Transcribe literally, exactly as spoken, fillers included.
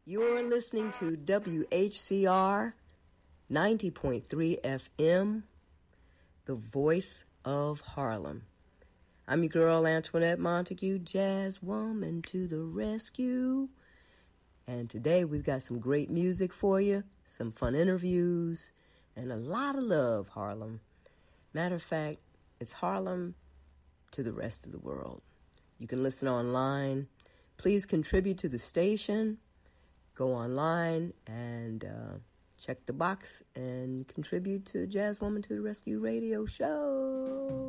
You're listening to W H C R ninety point three F M, the voice of Harlem. I'm your girl, Antoinette Montague, jazz woman to the rescue. And today we've got some great music for you, some fun interviews, and a lot of love, Harlem. Matter of fact, it's Harlem to the rest of the world. You can listen online. Please contribute to the station. Go online and uh, check the box and contribute to Jazz Woman to the Rescue radio show.